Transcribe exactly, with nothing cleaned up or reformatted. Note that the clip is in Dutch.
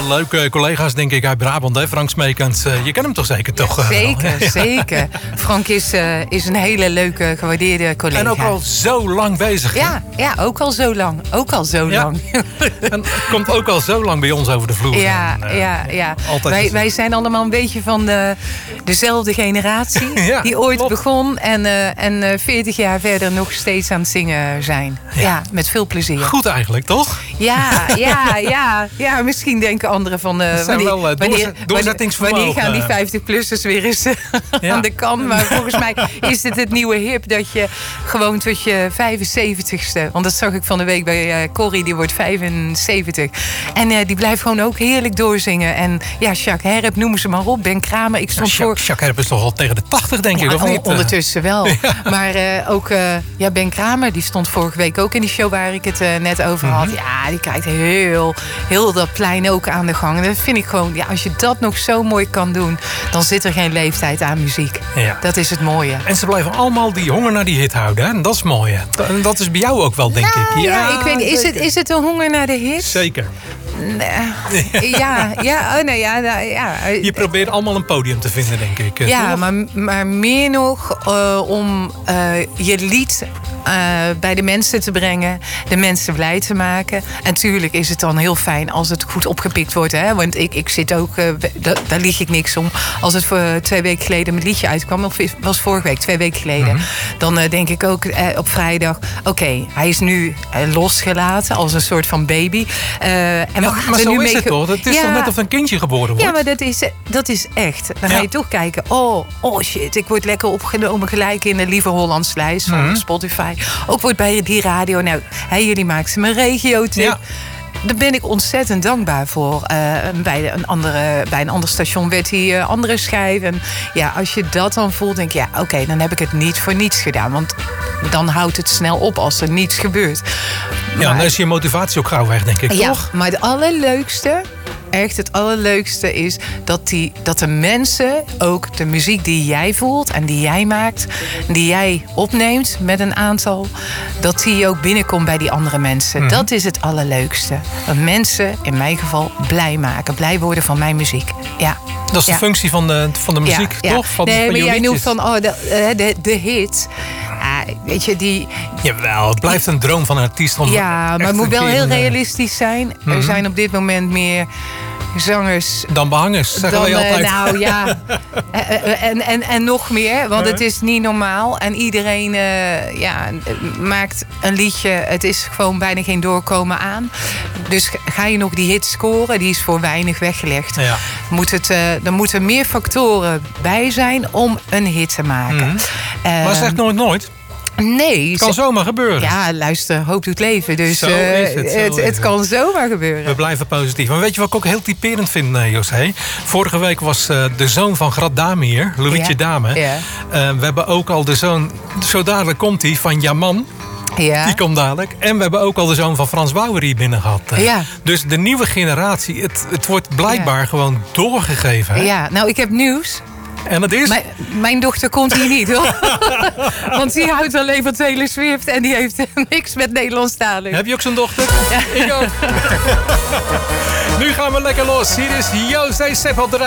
hele leuke collega's, denk ik, uit Brabant, hè? Frank Smeekens. Uh, je kent hem toch zeker, toch? Ja, zeker, ja. zeker. Frank is, uh, is een hele leuke, gewaardeerde collega. En ook al zo lang bezig. Ja, ja, ook al zo lang. Ook al zo ja. lang. En komt ook al zo lang bij ons over de vloer. Ja, en, uh, ja, ja. Altijd wij, wij zijn allemaal een beetje van de, dezelfde generatie. ja, die ooit klopt. begon en, uh, en uh, veertig jaar verder nog steeds aan het zingen zijn. Ja, ja, met veel plezier. Goed eigenlijk, toch? Ja, ja, ja. ja misschien denken anderen van... Uh, wanneer, wel, uh, wanneer, doorzettingsvermogen. wanneer gaan die vijftig-plussers weer eens uh, ja. aan de kant? Maar volgens mij is het het nieuwe hip dat je gewoon tot je vijfenzeventigste... Want dat zag ik van de week bij uh, Corrie, die wordt vijfenzeventig. En uh, die blijft gewoon ook heerlijk doorzingen. En ja, Jacques Herp, noemen ze maar op. Ben Kramer, ik stond ja, voor... Jacques Herp is toch al tegen de tachtig, denk ja, ik, of on- niet? Ondertussen wel. Ja. Maar uh, ook uh, ja, Ben Kramer, die stond vorige week ook in die show waar ik het uh, net over had. Mm-hmm. Ja, die krijgt heel, heel dat plein ook aan de gang. En dat vind ik gewoon, ja, als je dat nog zo mooi kan doen, dan zit er geen leeftijd aan muziek. Ja. Dat is het mooie. En ze blijven allemaal die honger naar die hit houden. Hè? En dat is mooi. Hè? En dat is bij jou ook wel, denk nou, ik. Ja, ja, ik weet niet. Is het, is het een honger naar de hit? Zeker. Nee. Ja, ja, oh nee, ja, ja. Je probeert allemaal een podium te vinden, denk ik. Ja, maar, maar meer nog uh, om uh, je lied uh, bij de mensen te brengen. De mensen blij te maken. En tuurlijk is het dan heel fijn als het goed opgepikt wordt. Hè? Want ik, ik zit ook, uh, da, daar lieg ik niks om. Als het voor twee weken geleden mijn liedje uitkwam, of was vorige week, twee weken geleden. Mm-hmm. Dan uh, denk ik ook uh, op vrijdag, oké, okay, hij is nu uh, losgelaten als een soort van baby. Uh, en ja, maar zo is het toch? Het is ja, toch net of een kindje geboren wordt? Ja, maar dat is, dat is echt. Dan ga je ja. toch kijken. Oh, oh shit, ik word lekker opgenomen gelijk in de Lieve Hollands lijst van mm-hmm. Spotify. Ook wordt bij die radio. Nou, hey, jullie maken mijn regio-tip. Ja. Daar ben ik ontzettend dankbaar voor. Uh, bij, een andere, bij een ander station werd hij uh, andere schijf. En ja, als je dat dan voelt, denk je, ja, oké, okay, dan heb ik het niet voor niets gedaan. Want dan houdt het snel op als er niets gebeurt. Ja, maar, dan is je motivatie ook gauw weg, denk ik, ja, toch? Maar het allerleukste, echt het allerleukste is dat, die, dat de mensen ook de muziek die jij voelt en die jij maakt, die jij opneemt met een aantal, dat die ook binnenkomt bij die andere mensen. Mm-hmm. Dat is het allerleukste. Dat mensen, in mijn geval, blij maken. Blij worden van mijn muziek. Ja. Dat is de ja. functie van de, van de muziek, ja, toch? Ja. Van, nee, van maar jij liedjes. noemt van oh, de, de, de hit. Ah, weet je, die... Jawel, het blijft een droom van een artiest. Om ja, maar het moet wel heel realistisch zijn. Mm-hmm. Er zijn op dit moment meer zangers... Dan behangers, zeggen wij altijd. Uh, nou ja, en, en, en nog meer. Want het is niet normaal. En iedereen uh, ja, maakt een liedje. Het is gewoon bijna geen doorkomen aan. Dus ga je nog die hit scoren? Die is voor weinig weggelegd. Ja. Moet het, uh, er moeten meer factoren bij zijn om een hit te maken. Mm-hmm. Uh, maar zeg nooit nooit. Nee. Het kan zomaar gebeuren. Ja, luister, hoop doet leven. Dus zo is het, uh, zo het, is het kan zomaar gebeuren. We blijven positief. Maar weet je wat ik ook heel typerend vind, uh, José? Vorige week was uh, de zoon van Grad Dame hier, Lorietje ja. Dame. Ja. Uh, we hebben ook al de zoon, zo dadelijk komt hij, van Jaman. Ja. Die komt dadelijk. En we hebben ook al de zoon van Frans Bauer hier binnen gehad. Ja. Dus de nieuwe generatie, het, het wordt blijkbaar ja. gewoon doorgegeven. Hè? Ja, nou ik heb nieuws. En dat is? Mijn, mijn dochter komt hier niet, hoor. Want die houdt alleen van Taylor Swift en die heeft niks met Nederlandstalig. Heb je ook zo'n dochter? Ja. Ik ook. Nu gaan we lekker los. Hier is José Sepp op de